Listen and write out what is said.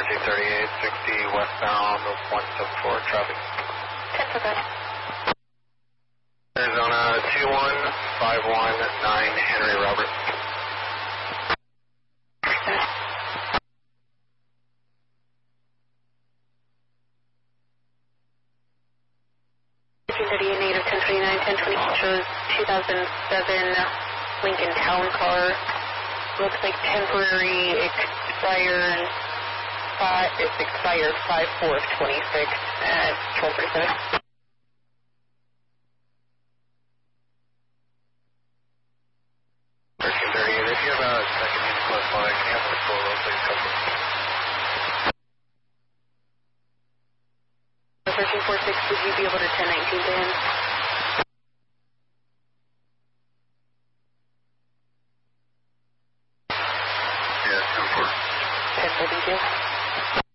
3860 westbound 174 traffic. 10 for that. Arizona 21519 Henry Robert. Native 1029, 1020 shows 2007 Lincoln Town Car. Looks like temporary expired 5/4/26 at 12:37. 1338, if you have a second unit close by, can you have the full road, please? 1346, would you be able to 1019 to him? Yes, 10-4. 10-4, thank you.